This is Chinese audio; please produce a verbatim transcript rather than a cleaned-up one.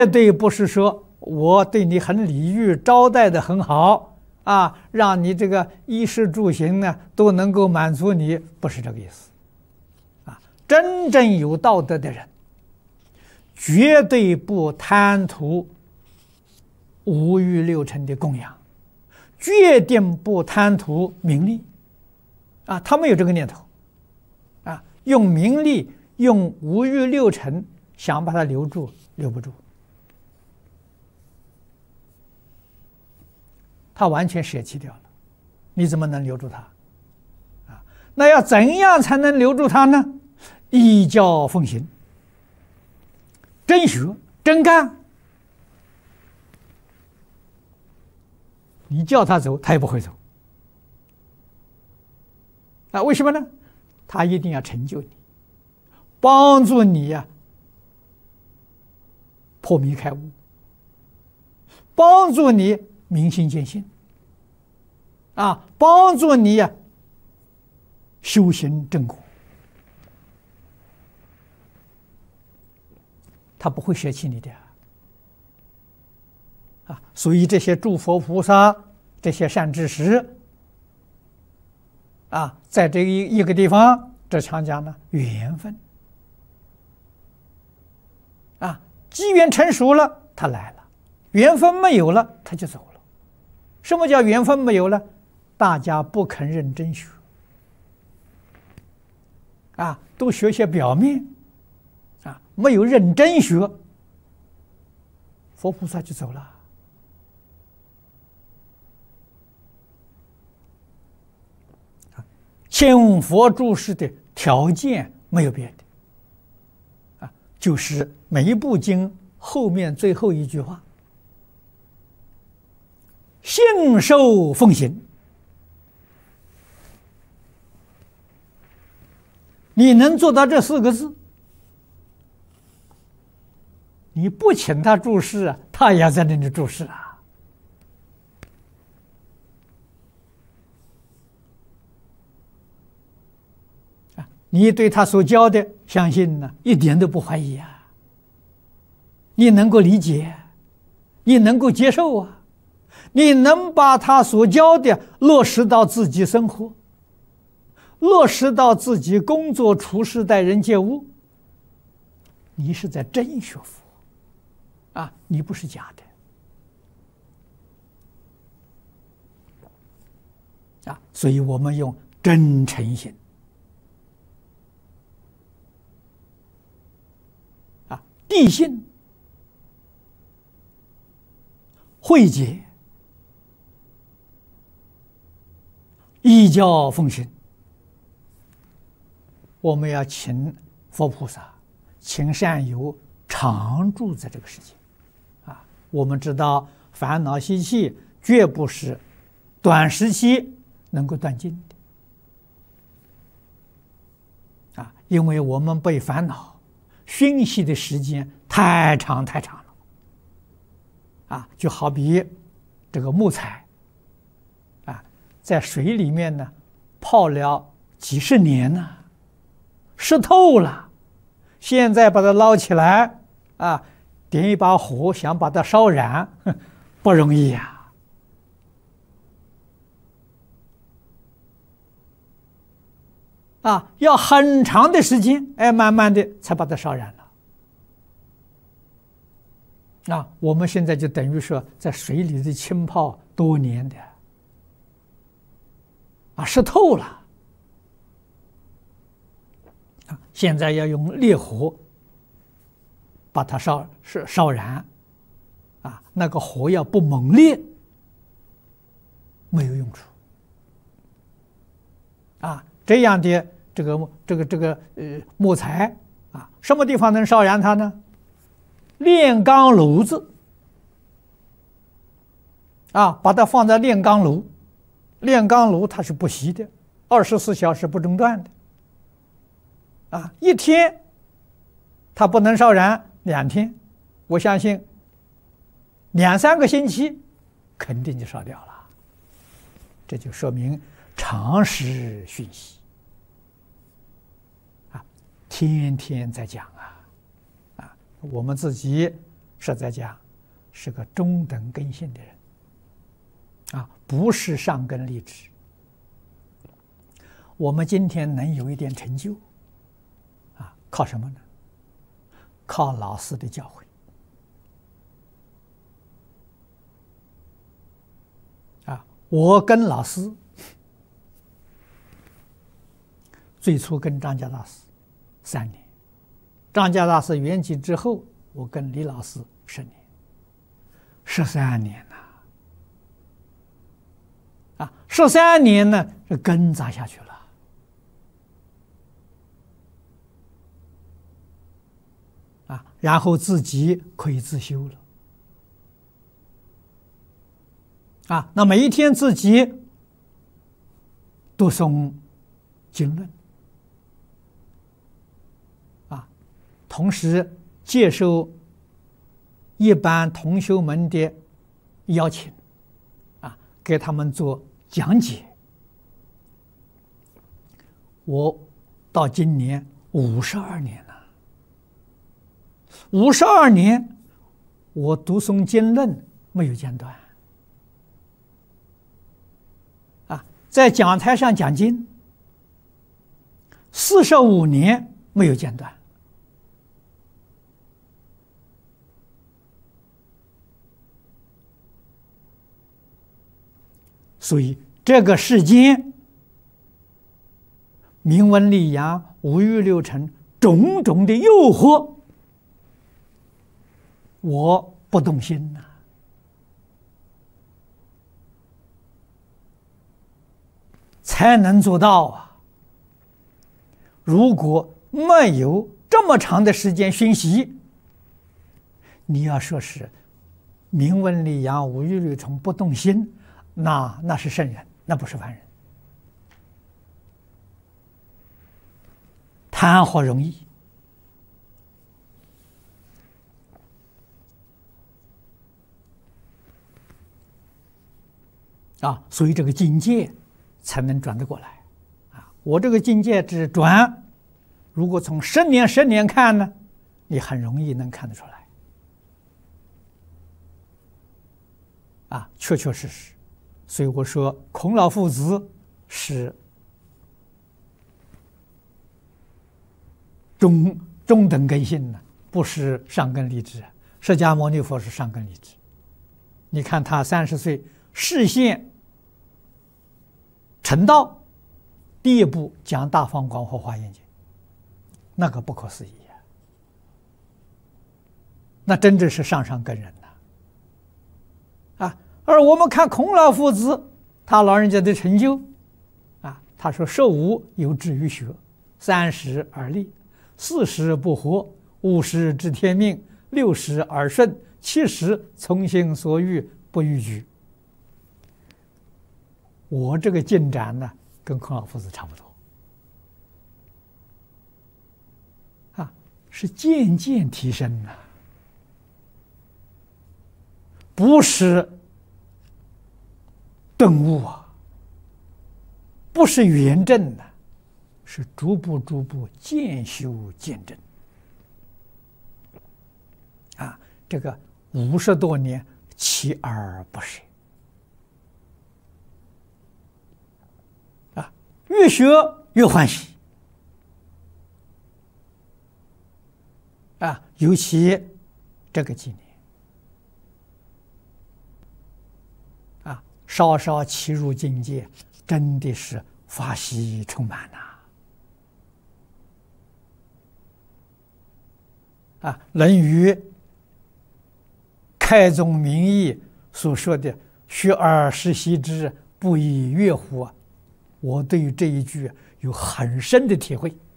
绝对不是说我对你很礼遇，招待的很好啊，让你这个衣食住行呢都能够满足你，不是这个意思啊。真正有道德的人，绝对不贪图五欲六尘的供养，决定不贪图名利啊，他没有这个念头啊，用名利、用五欲六尘想把它留住，留不住。他完全舍弃掉了，你怎么能留住他？啊，那要怎样才能留住他呢？依教奉行，真学真干。你叫他走，他也不会走。啊，为什么呢？他一定要成就你，帮助你呀、啊，破迷开悟，帮助你明心见性，啊，帮助你呀、啊、修行正果。他不会舍弃你的啊，所以这些诸佛菩萨、这些善知识啊，在这一一个地方，这常讲呢缘分啊，机缘成熟了，他来了；缘分没有了，他就走了。什么叫缘分没有了？大家不肯认真学啊，都学些表面啊，没有认真学，佛菩萨就走了。请佛住世的条件没有变的啊，就是每一部经后面最后一句话：信受奉行。你能做到这四个字，你不请他住世啊，他也要在那里住世啊。你对他所教的，相信呢，一点都不怀疑啊。你能够理解，你能够接受啊，你能把他所教的落实到自己生活，落实到自己工作处事待人接物，你是在真学佛啊，你不是假的啊。所以我们用真诚心啊，谛信、慧解、依教奉行。我们要请佛菩萨、请善友常住在这个世界啊。我们知道烦恼习气绝不是短时期能够断尽的啊，因为我们被烦恼熏习的时间太长太长了啊，就好比这个木材啊，在水里面呢泡了几十年呢，湿透了，现在把它捞起来啊，点一把火想把它烧燃，不容易呀。啊，要很长的时间，哎，慢慢的才把它烧燃了。啊，我们现在就等于说在水里的浸泡多年的，啊，湿透了。啊，现在要用烈火把它烧是烧燃，啊，那个火要不猛烈，没有用处。啊，这样的这个这个这个呃木材啊，什么地方能烧燃它呢？炼钢炉子啊，把它放在炼钢炉，炼钢炉它是不熄的，二十四小时不中断的。啊，一天它不能烧燃，两天，我相信两三个星期肯定就烧掉了。这就说明常识熏习啊，天天在讲啊，啊，我们自己实在讲是个中等根性的人啊，不是上根利智。我们今天能有一点成就啊，靠什么呢？靠老师的教诲啊。我跟老师最初跟张家大师三年，张家大师圆寂之后，我跟李老师十年，十三年呐！啊，十三年呢，这根扎下去了。啊，然后自己可以自修了。啊，那每一天自己读诵经论，啊，同时接受一般同修们的邀请，啊，给他们做讲解。我到今年五十二年了，五十二年，我读诵经论没有间断。啊，在讲台上讲经，四十五年没有间断。所以这个世间，名闻利养、五欲六尘种种的诱惑，我不动心呐、啊，才能做到啊。如果没有这么长的时间熏习，你要说是名闻利养、五欲六尘不动心，那那是圣人，那不是凡人。谈何容易啊！所以这个境界才能转得过来啊！我这个境界只转，如果从十年十年看呢，你很容易能看得出来啊！确确实实。所以我说，孔老夫子是中中等根性呢，不是上根利智。释迦牟尼佛是上根利智。你看他三十岁示现成道，第一步讲大方广佛华严经，那个不可思议啊！那真正是上上根人呐！啊。而我们看孔老夫子，他老人家的成就，啊，他说：十五有志于学，三十而立，四十不惑，五十知天命，六十耳顺，七十从心所欲不逾矩。我这个进展呢，跟孔老夫子差不多，啊，是渐渐提升呐，不是顿悟啊，不是圆证的，是逐步逐步渐修渐正啊！这个五十多年锲而不舍啊，越学越欢喜啊！尤其这个几年。稍稍契入境界，真的是法喜充满呐！啊，《论语》开宗明义所说的“学而时习之，不亦说乎”，我对于这一句有很深的体会。